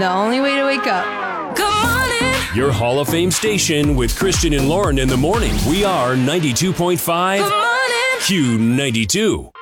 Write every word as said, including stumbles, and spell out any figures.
The only way to wake up. Good morning. Your Hall of Fame station with Christian and Lauren in the morning. We are ninety-two point five Good morning. Q ninety-two.